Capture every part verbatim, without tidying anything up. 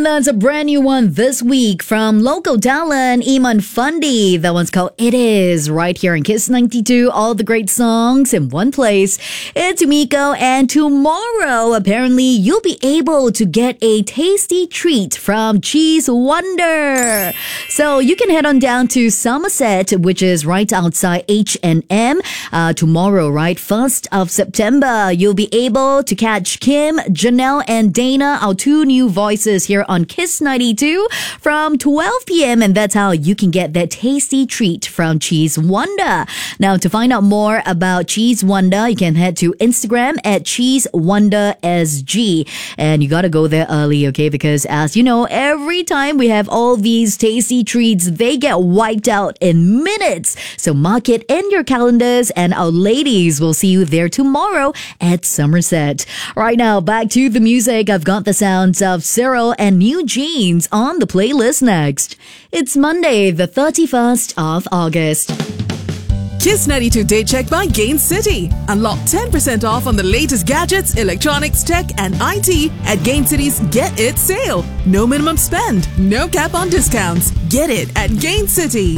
And that's a brand new one this week from local talent Iman Fundi. That one's called It Is, right here in Kiss ninety-two. All the great songs in one place. It's Umiko, and tomorrow, apparently, you'll be able to get a tasty treat from Cheese Wonder. So you can head on down to Somerset, which is right outside H and M. Uh, tomorrow, right, first of September, you'll be able to catch Kim, Janelle, and Dana, our two new voices here on Kiss ninety-two from twelve p.m. And that's how you can get that tasty treat from Cheese Wonder. Now, to find out more about Cheese Wonder, you can head to Instagram at Cheese Wonder S G. And you gotta go there early, okay? Because as you know, every time we have all these tasty treats, they get wiped out in minutes. So mark it in your calendars, and our ladies will see you there tomorrow at Somerset. Right now, back to the music. I've got the sounds of Cyril and New Jeans on the playlist next. It's Monday, the thirty-first of August. Kiss ninety-two Day Check by Gain City. Unlock ten percent off on the latest gadgets, electronics, tech, and I T at Gain City's Get It sale. No minimum spend, no cap on discounts. Get it at Gain City.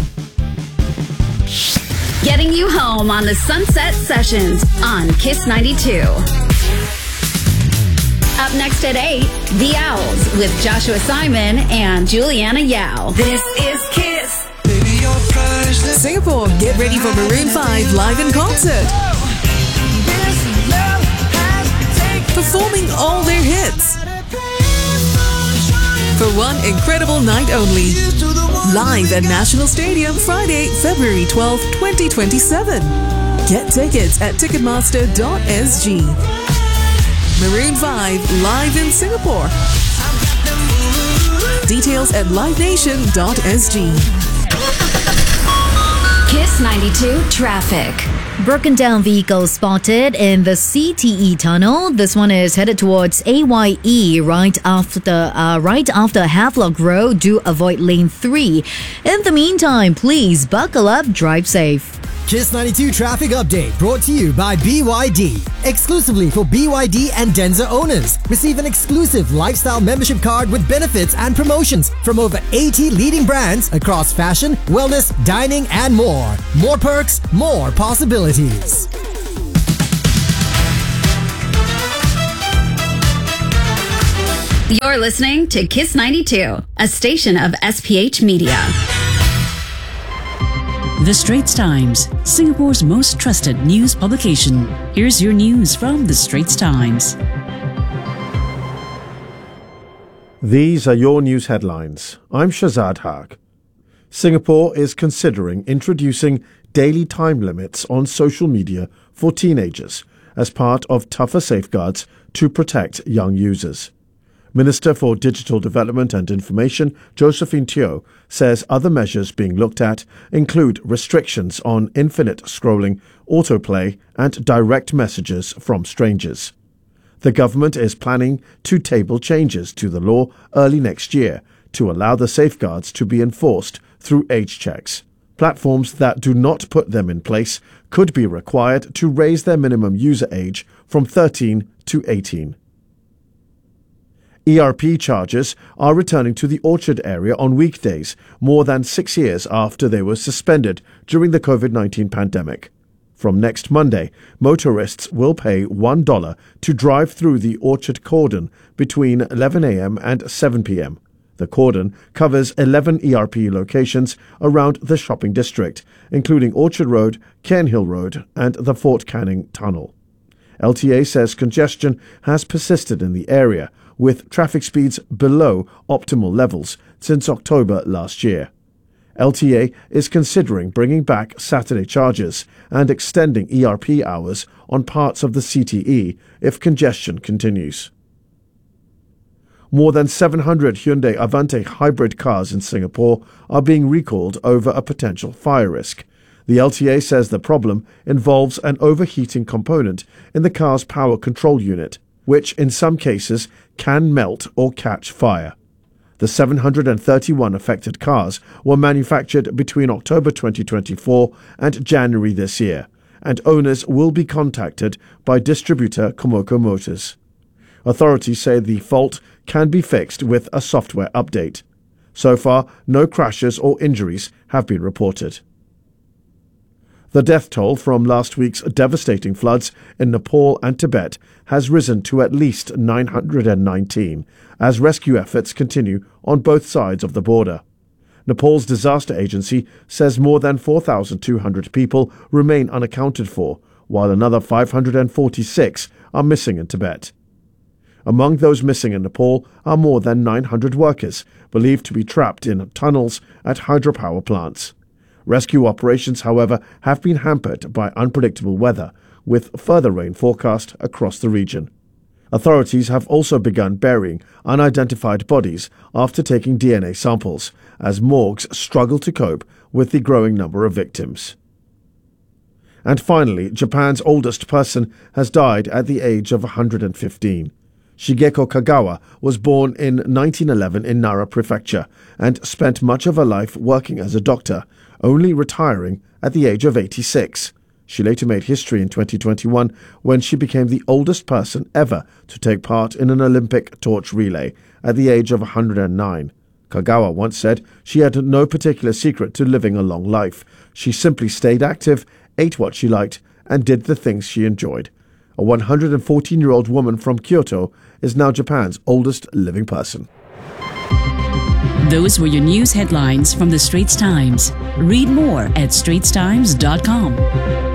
Getting you home on the Sunset Sessions on Kiss ninety-two. Up next at eight, The Owls with Joshua Simon and Juliana Yao. This is Kiss. Singapore, get ready for Maroon five live in concert. Performing all their hits. For one incredible night only. Live at National Stadium Friday, February twelfth, twenty twenty-seven. Get tickets at ticketmaster dot s g. Maroon five live in Singapore. Details at live nation dot s g. Kiss ninety-two traffic. Broken down vehicle spotted in the C T E tunnel. This one is headed towards A Y E right after uh, right after Havelock Road. Do avoid lane three. In the meantime, please buckle up, drive safe. Kiss ninety-two traffic update brought to you by B Y D. Exclusively for B Y D and Denza owners. Receive an exclusive lifestyle membership card with benefits and promotions from over eighty leading brands across fashion, wellness, dining, and more. More perks, more possibilities. You're listening to Kiss ninety-two, a station of S P H Media. The Straits Times, Singapore's most trusted news publication. Here's your news from The Straits Times. These are your news headlines. I'm Shazad Haq. Singapore is considering introducing daily time limits on social media for teenagers as part of tougher safeguards to protect young users. Minister for Digital Development and Information, Josephine Teo, says other measures being looked at include restrictions on infinite scrolling, autoplay, and direct messages from strangers. The government is planning to table changes to the law early next year to allow the safeguards to be enforced through age checks. Platforms that do not put them in place could be required to raise their minimum user age from thirteen to eighteen. E R P charges are returning to the Orchard area on weekdays more than six years after they were suspended during the COVID nineteen pandemic. From next Monday, motorists will pay one dollar to drive through the Orchard cordon between eleven a.m. and seven p.m. The cordon covers eleven E R P locations around the shopping district, including Orchard Road, Cairnhill Road, and the Fort Canning Tunnel. L T A says congestion has persisted in the area, with traffic speeds below optimal levels since October last year. L T A is considering bringing back Saturday charges and extending E R P hours on parts of the C T E if congestion continues. More than seven hundred Hyundai Avante hybrid cars in Singapore are being recalled over a potential fire risk. The L T A says the problem involves an overheating component in the car's power control unit, which in some cases can melt or catch fire. The seven hundred thirty-one affected cars were manufactured between October twenty twenty-four and January this year, and owners will be contacted by distributor Komoko Motors. Authorities say the fault can be fixed with a software update. So far, no crashes or injuries have been reported. The death toll from last week's devastating floods in Nepal and Tibet has risen to at least nine hundred nineteen as rescue efforts continue on both sides of the border. Nepal's disaster agency says more than four thousand two hundred people remain unaccounted for, while another five hundred forty-six are missing in Tibet. Among those missing in Nepal are more than nine hundred workers, believed to be trapped in tunnels at hydropower plants. Rescue operations, however, have been hampered by unpredictable weather, with further rain forecast across the region. Authorities have also begun burying unidentified bodies after taking D N A samples, as morgues struggle to cope with the growing number of victims. And finally, Japan's oldest person has died at the age of one hundred fifteen. Shigeko Kagawa was born in nineteen eleven in Nara Prefecture and spent much of her life working as a doctor, only retiring at the age of eighty-six. She later made history in twenty twenty-one when she became the oldest person ever to take part in an Olympic torch relay at the age of one hundred nine. Kagawa once said she had no particular secret to living a long life. She simply stayed active, ate what she liked, and did the things she enjoyed. A one hundred fourteen-year-old woman from Kyoto is now Japan's oldest living person. Those were your news headlines from the Straits Times. Read more at straits times dot com.